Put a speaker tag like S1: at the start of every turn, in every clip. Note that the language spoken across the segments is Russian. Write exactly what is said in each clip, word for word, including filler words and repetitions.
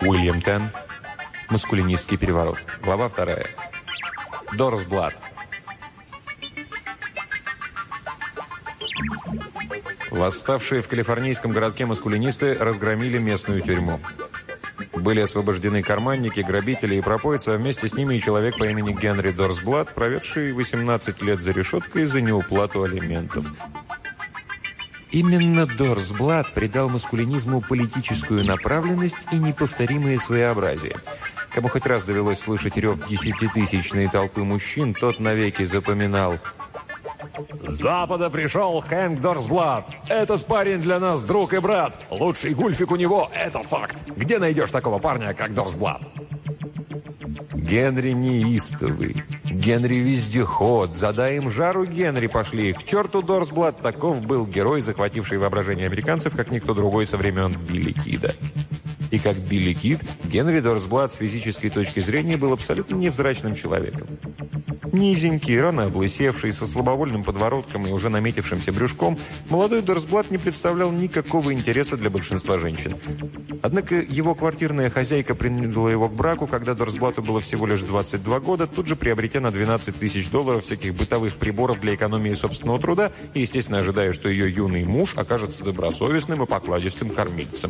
S1: Уильям Тен. Маскулинистский переворот. Глава вторая. Дорсблат. Восставшие в калифорнийском городке маскулинисты разгромили местную тюрьму. Были освобождены карманники, грабители и пропойцы, а вместе с ними и человек по имени Генри Дорсблат, проведший восемнадцать лет за решеткой за неуплату алиментов. Именно Дорсблат придал маскулинизму политическую направленность и неповторимое своеобразие. Кому хоть раз довелось слышать рев десятитысячной толпы мужчин, тот навеки запоминал: «С запада пришел Хэнк Дорсблат. Этот парень для нас друг и брат. Лучший гульфик у него – это факт. Где найдешь такого парня, как Дорсблат?» Генри неистовый. Генри вездеход. Задай им жару, Генри пошли. К черту Дорсблат. Таков был герой, захвативший воображение американцев, как никто другой со времен Билли Кида. И как Билли Кид, Генри Дорсблат с физической точки зрения был абсолютно невзрачным человеком. Низенький, рано облысевший, со слабовольным подворотком и уже наметившимся брюшком, молодой Дорсблат не представлял никакого интереса для большинства женщин. Однако его квартирная хозяйка принудила его к браку, когда Дорсблату было всего лишь двадцать два года, тут же приобретя на двенадцать тысяч долларов всяких бытовых приборов для экономии собственного труда и, естественно, ожидая, что ее юный муж окажется добросовестным и покладистым кормильцем.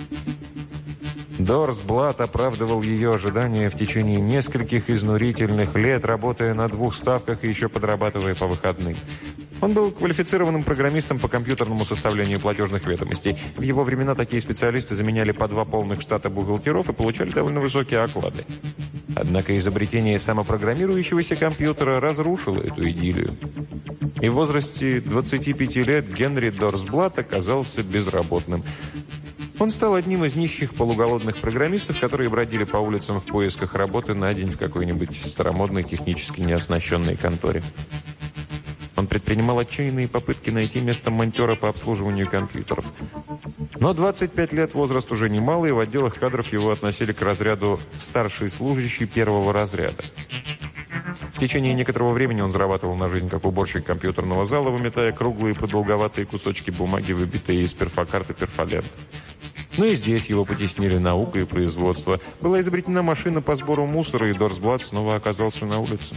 S1: Дорсблат оправдывал ее ожидания в течение нескольких изнурительных лет, работая на двух ставках и еще подрабатывая по выходным. Он был квалифицированным программистом по компьютерному составлению платежных ведомостей. В его времена такие специалисты заменяли по два полных штата бухгалтеров и получали довольно высокие оклады. Однако изобретение самопрограммирующегося компьютера разрушило эту идиллию. И в возрасте двадцати пяти лет Генри Дорсблат оказался безработным. Он стал одним из нищих полуголодных программистов, которые бродили по улицам в поисках работы на день в какой-нибудь старомодной технически неоснащенной конторе. Он предпринимал отчаянные попытки найти место монтера по обслуживанию компьютеров. Но двадцать пять лет возраст уже немалый, и в отделах кадров его относили к разряду «старший служащий первого разряда». В течение некоторого времени он зарабатывал на жизнь как уборщик компьютерного зала, выметая круглые продолговатые кусочки бумаги, выбитые из перфокарт и перфолент. Но и здесь его потеснили наука и производство. Была изобретена машина по сбору мусора, и Дорсблат снова оказался на улице.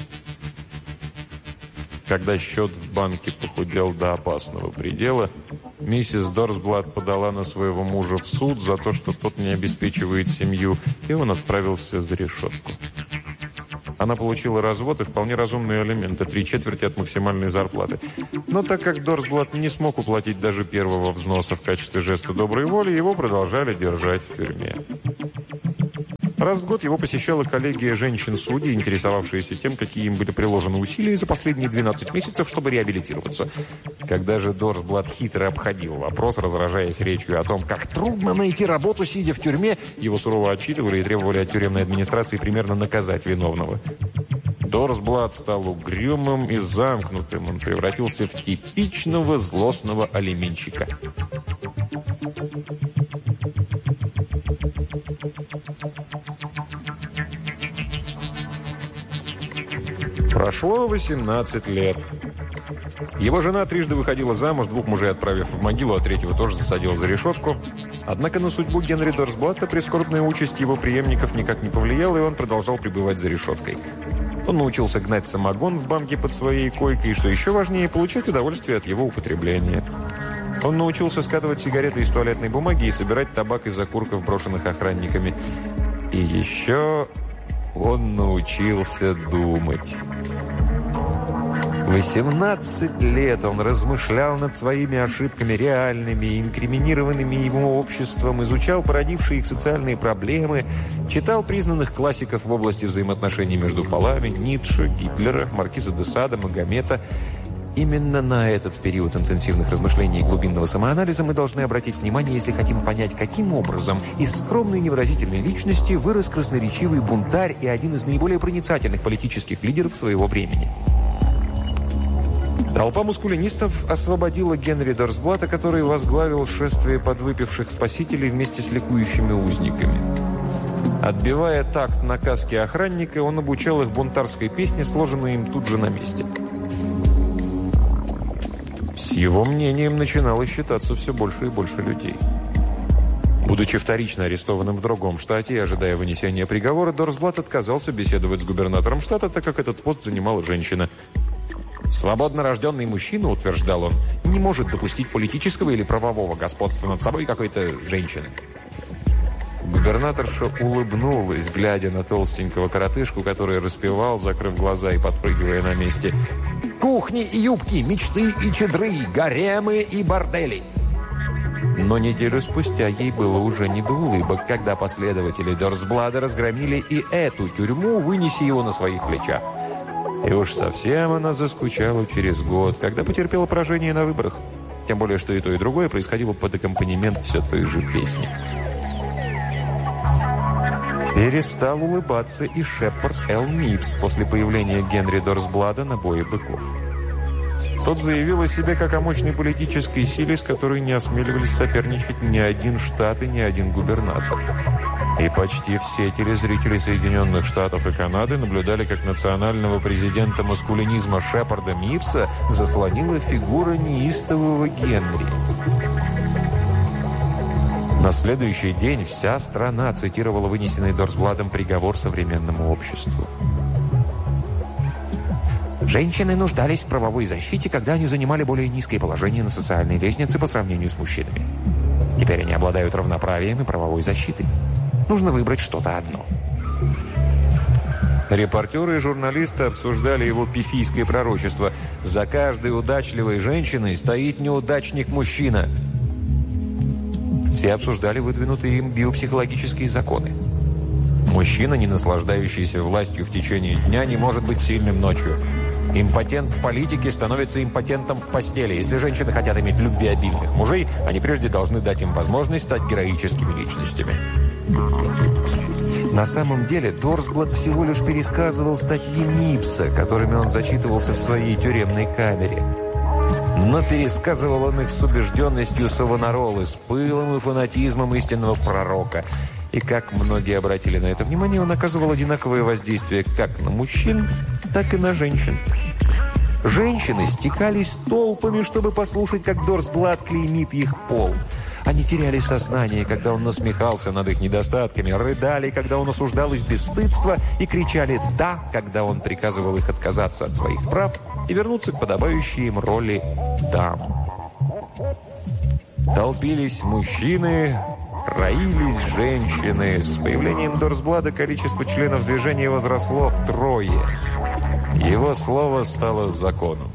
S1: Когда счет в банке похудел до опасного предела, миссис Дорсблат подала на своего мужа в суд за то, что тот не обеспечивает семью, и он отправился за решетку. Она получила развод и вполне разумные алименты, три четверти от максимальной зарплаты. Но так как Дорсблат не смог уплатить даже первого взноса в качестве жеста доброй воли, его продолжали держать в тюрьме. Раз в год его посещала коллегия женщин-судей, интересовавшиеся тем, какие им были приложены усилия за последние двенадцать месяцев, чтобы реабилитироваться. Когда же Дорсблат хитро обходил вопрос, разражаясь речью о том, как трудно найти работу, сидя в тюрьме, его сурово отчитывали и требовали от тюремной администрации примерно наказать виновного. Дорсблат стал угрюмым и замкнутым. Он превратился в типичного злостного алименщика. Прошло восемнадцать лет. Его жена трижды выходила замуж, двух мужей отправив в могилу, а третьего тоже засадил за решетку. Однако на судьбу Генри Дорсблата прискорбная участь его преемников никак не повлияла, и он продолжал пребывать за решеткой. Он научился гнать самогон в банке под своей койкой, и, что еще важнее, получать удовольствие от его употребления. Он научился скатывать сигареты из туалетной бумаги и собирать табак из окурков, брошенных охранниками. И еще он научился думать. восемнадцать лет он размышлял над своими ошибками, реальными, инкриминированными ему обществом, изучал породившие их социальные проблемы, читал признанных классиков в области взаимоотношений между полами, Ницше, Гитлера, Маркиза де Сада, Магомета. Именно на этот период интенсивных размышлений и глубинного самоанализа мы должны обратить внимание, если хотим понять, каким образом из скромной невыразительной личности вырос красноречивый бунтарь и один из наиболее проницательных политических лидеров своего времени. Толпа мускулинистов освободила Генри Дорсблата, который возглавил шествие подвыпивших спасителей вместе с ликующими узниками. Отбивая такт на каске охранника, он обучал их бунтарской песне, сложенной им тут же на месте. С его мнением начинало считаться все больше и больше людей. Будучи вторично арестованным в другом штате и ожидая вынесения приговора, Дорсблат отказался беседовать с губернатором штата, так как этот пост занимала женщина. «Свободно рожденный мужчина, — утверждал он, — не может допустить политического или правового господства над собой какой-то женщины». Губернаторша улыбнулась, глядя на толстенького коротышку, который распевал, закрыв глаза и подпрыгивая на месте: «Кухни и юбки, мечты и чедры, гаремы и бордели». Но неделю спустя ей было уже не до улыбок, когда последователи Дорсблада разгромили и эту тюрьму, вынеся его на своих плечах. И уж совсем она заскучала через год, когда потерпела поражение на выборах. Тем более, что и то, и другое происходило под аккомпанемент все той же песни. Перестал улыбаться и Шепард Л. Мипс после появления Генри Дорсблада на бое быков. Тот заявил о себе как о мощной политической силе, с которой не осмеливались соперничать ни один штат и ни один губернатор. И почти все телезрители Соединенных Штатов и Канады наблюдали, как национального президента маскулинизма Шепарда Мипса заслонила фигура неистового Генри. На следующий день вся страна цитировала вынесенный Дорсбладом приговор современному обществу. Женщины нуждались в правовой защите, когда они занимали более низкое положение на социальной лестнице по сравнению с мужчинами. Теперь они обладают равноправием и правовой защитой. Нужно выбрать что-то одно. Репортеры и журналисты обсуждали его пифийское пророчество: «За каждой удачливой женщиной стоит неудачник-мужчина». Все обсуждали выдвинутые им биопсихологические законы. Мужчина, не наслаждающийся властью в течение дня, не может быть сильным ночью. Импотент в политике становится импотентом в постели. Если женщины хотят иметь любвеобильных мужей, они прежде должны дать им возможность стать героическими личностями. На самом деле Дорсблат всего лишь пересказывал статьи Мипса, которыми он зачитывался в своей тюремной камере. Но пересказывал он их с убежденностью Савонаролы, с пылом и фанатизмом истинного пророка. И как многие обратили на это внимание, он оказывал одинаковое воздействие как на мужчин, так и на женщин. Женщины стекались толпами, чтобы послушать, как Дорсблат клеймит их пол. Они теряли сознание, когда он насмехался над их недостатками, рыдали, когда он осуждал их бесстыдство, и кричали «да», когда он приказывал их отказаться от своих прав и вернуться к подобающей им роли дам. Толпились мужчины, роились женщины. С появлением Дорсблада количество членов движения возросло втрое. Его слово стало законом.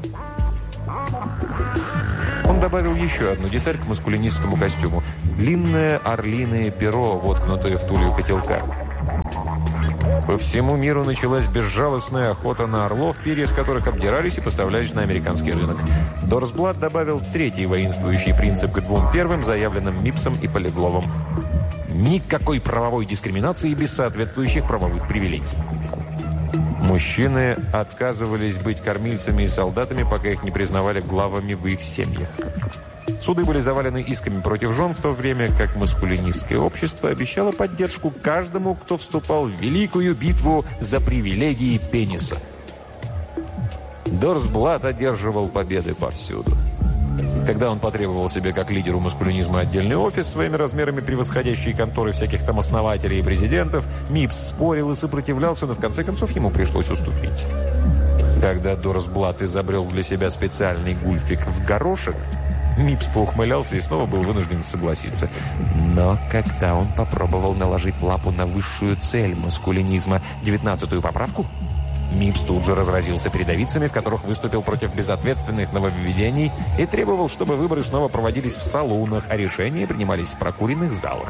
S1: Он добавил еще одну деталь к маскулинистскому костюму – длинное орлиное перо, воткнутое в тулью котелка. По всему миру началась безжалостная охота на орлов, перья с которых обдирались и поставлялись на американский рынок. Дорсблад добавил третий воинствующий принцип к двум первым, заявленным Мипсом и Полигловым. Никакой правовой дискриминации без соответствующих правовых привилегий. Мужчины отказывались быть кормильцами и солдатами, пока их не признавали главами в их семьях. Суды были завалены исками против жен, в то время как маскулинистское общество обещало поддержку каждому, кто вступал в великую битву за привилегии пениса. Дорсблад одерживал победы повсюду. Когда он потребовал себе как лидеру маскулинизма отдельный офис, своими размерами превосходящий конторы всяких там основателей и президентов, Мипс спорил и сопротивлялся, но в конце концов ему пришлось уступить. Когда Дорсблад изобрел для себя специальный гульфик в горошек, Мипс поухмылялся и снова был вынужден согласиться. Но когда он попробовал наложить лапу на высшую цель маскулинизма, девятнадцатую поправку, Мипс тут же разразился передовицами, в которых выступил против безответственных нововведений и требовал, чтобы выборы снова проводились в салунах, а решения принимались в прокуренных залах.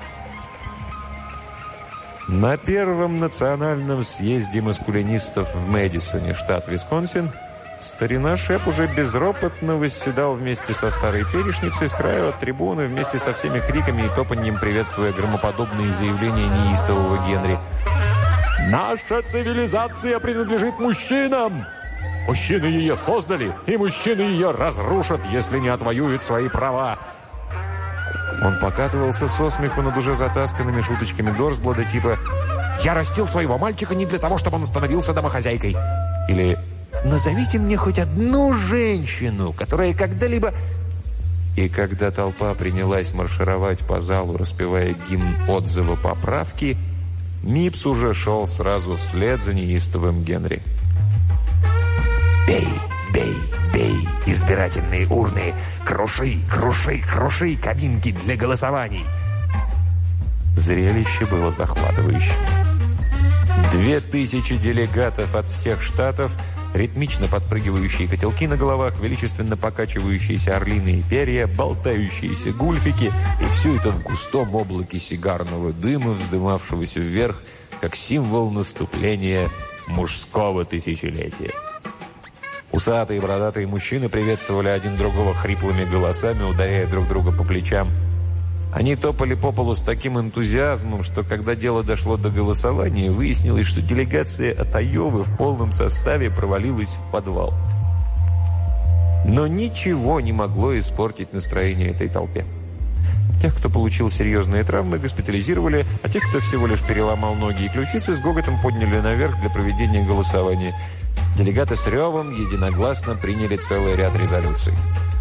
S1: На первом национальном съезде маскулинистов в Мэдисоне, штат Висконсин, старина Шеп уже безропотно восседал вместе со старой перечницей с краю от трибуны, вместе со всеми криками и топаньем, приветствуя громоподобные заявления неистового Генри. «Наша цивилизация принадлежит мужчинам! Мужчины ее создали, и мужчины ее разрушат, если не отвоюют свои права!» Он покатывался со смеху над уже затасканными шуточками Дорсблада типа «Я растил своего мальчика не для того, чтобы он становился домохозяйкой!» Или «Назовите мне хоть одну женщину, которая когда-либо...» И когда толпа принялась маршировать по залу, распевая гимн отзыва поправки, Мипс уже шел сразу вслед за неистовым Генри. «Бей, бей, бей, избирательные урны! Круши, круши, круши кабинки для голосований!» Зрелище было захватывающим. Две тысячи делегатов от всех штатов, ритмично подпрыгивающие котелки на головах, величественно покачивающиеся орлиные перья, болтающиеся гульфики, и все это в густом облаке сигарного дыма, вздымавшегося вверх, как символ наступления мужского тысячелетия. Усатые и бородатые мужчины приветствовали один другого хриплыми голосами, ударяя друг друга по плечам. Они топали по полу с таким энтузиазмом, что когда дело дошло до голосования, выяснилось, что делегация от Айовы в полном составе провалилась в подвал. Но ничего не могло испортить настроение этой толпе. Тех, кто получил серьезные травмы, госпитализировали, а тех, кто всего лишь переломал ноги и ключицы, с гоготом подняли наверх для проведения голосования. Делегаты с ревом единогласно приняли целый ряд резолюций.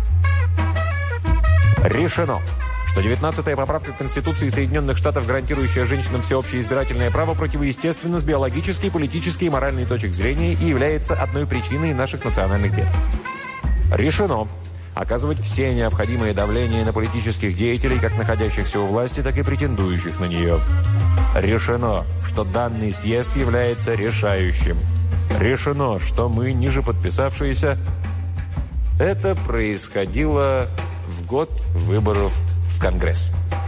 S1: Решено, что девятнадцатая поправка Конституции Соединенных Штатов, гарантирующая женщинам всеобщее избирательное право, противоестественна с биологической, политической и моральной точек зрения и является одной причиной наших национальных бед. Решено оказывать все необходимые давления на политических деятелей, как находящихся у власти, так и претендующих на нее. Решено, что данный съезд является решающим. Решено, что мы, ниже подписавшиеся... Это происходило в год выборов в Конгресс.